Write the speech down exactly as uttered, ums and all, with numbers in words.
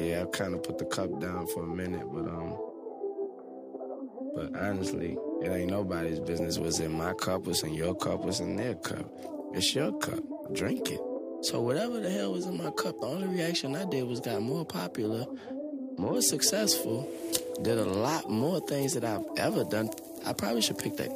Yeah, I kind of put the cup down for a minute, but um, but honestly, it ain't nobody's business what's in my cup, what's in your cup, what's in their cup. It's your cup. Drink it. So whatever the hell was in my cup, the only reaction I did was got more popular, more successful, did a lot more things that I've ever done. I probably should pick that